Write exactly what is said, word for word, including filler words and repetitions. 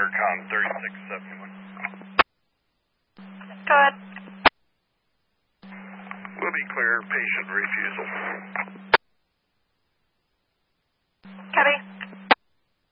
intercom thirty-six seventy-one. Go ahead. Will be clear, patient refusal.